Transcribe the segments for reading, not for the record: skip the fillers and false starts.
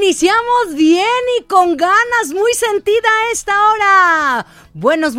Iniciamos bien y con ganas, muy sentida a esta hora. Buenos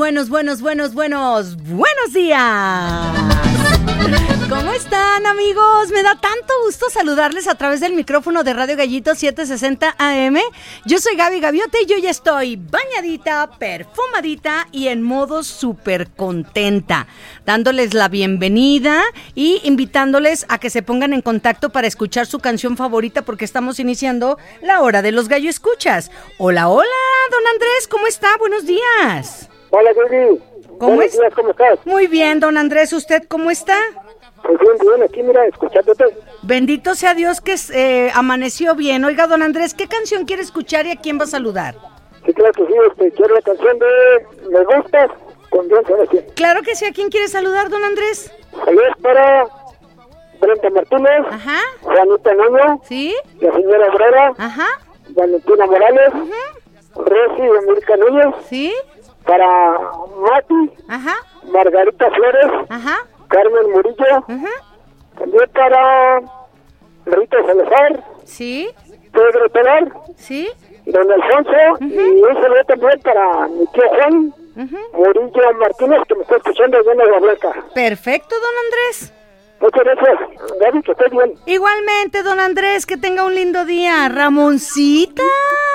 días. ¿Cómo están, amigos? Me da tanto gusto saludarles a través del micrófono de Radio Gallito 760 AM. Yo soy Gaby Gaviote y yo ya estoy bañadita, perfumadita y en modo súper contenta, dándoles la bienvenida y invitándoles a que se pongan en contacto para escuchar su canción favorita, porque estamos iniciando la hora de los gallo escuchas. Hola, don Andrés, ¿cómo está? Buenos días. Hola, Gaby. ¿Cómo Buenos días, ¿cómo estás? Muy bien, don Andrés, ¿usted cómo está? Pues bien, aquí mira, escuchándote. Bendito sea Dios que amaneció bien. Oiga, don Andrés, ¿qué canción quiere escuchar y a quién va a saludar? Sí, claro que sí, quiero la canción de Me Gustas con John Sebastián. Claro que sí, ¿a quién quiere saludar, don Andrés? Saludos para Brenda Martínez, Ajá. Juanita Nuño, ¿Sí? la señora Obrera, Ajá. Valentina Morales, Ajá. Rosy y América Núñez, ¿Sí? para Mati, Ajá. Margarita Flores, Ajá. Carmen Murillo, Ajá. también para Rita Salazar, ¿Sí? Pedro Pelar, ¿Sí? don Alfonso, y un saludo también para mi tío Juan Murillo Martínez, que me está escuchando allá en la Blanca. Perfecto, don Andrés. Muchas gracias, Gaby, que estés bien. Igualmente, don Andrés, que tenga un lindo día. Ramoncita.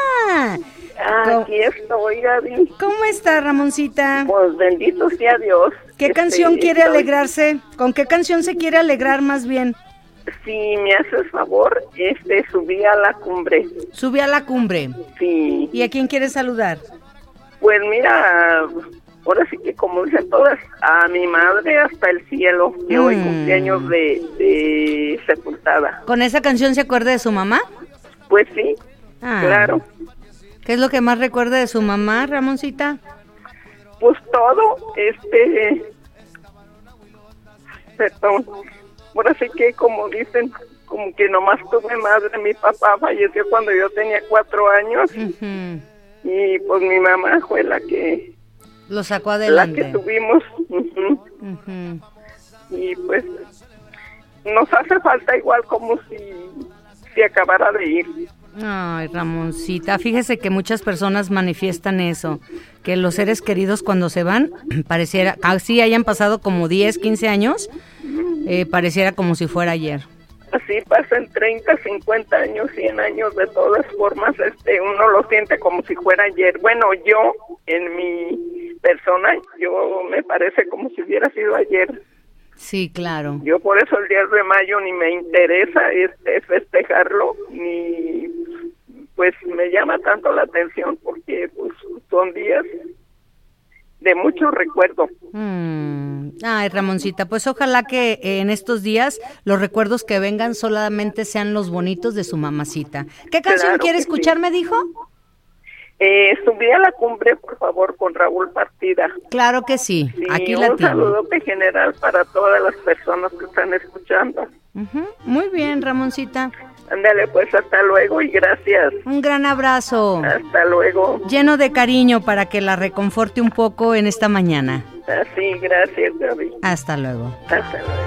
Aquí estoy, Gaby. ¿Cómo está, Ramoncita? Pues bendito sea Dios. ¿Qué canción quiere alegrarse? ¿Con qué canción se quiere alegrar más bien? Si me haces favor, subí a la cumbre. Subí a la cumbre. Sí. ¿Y a quién quiere saludar? Pues mira, ahora sí que como dicen todas, a mi madre hasta el cielo, que hoy cumpleaños de sepultada. ¿Con esa canción se acuerda de su mamá? Pues sí, claro. ¿Qué es lo que más recuerda de su mamá, Ramoncita? Pues todo, perdón, ahora sí que como dicen, como que nomás tuve madre, mi papá falleció cuando yo tenía 4 años, y pues mi mamá fue la que lo sacó adelante. La que tuvimos, y pues nos hace falta igual como si acabara de ir. Ay, Ramoncita, fíjese que muchas personas manifiestan eso, que los seres queridos cuando se van, pareciera, así hayan pasado como 10, 15 años, pareciera como si fuera ayer. Así pasan 30, 50 años, 100 años, de todas formas, uno lo siente como si fuera ayer. Bueno, yo, en mi persona, yo me parece como si hubiera sido ayer. Sí, claro. Yo por eso el 10 de mayo ni me interesa festejarlo, ni pues me llama tanto la atención, porque pues son días de mucho recuerdo. Ay, Ramoncita, pues ojalá que en estos días los recuerdos que vengan solamente sean los bonitos de su mamacita. ¿Qué canción quiere escuchar, sí, me dijo? Subí a la cumbre, por favor, con Raúl Partida. Claro que sí, aquí la tiene. Un saludote tiene. general para todas las personas que están escuchando. Muy bien, Ramoncita. Ándale, pues hasta luego y gracias. Un gran abrazo. Hasta luego. Lleno de cariño para que la reconforte un poco en esta mañana. Así, gracias, Gaby. Hasta luego. Hasta luego.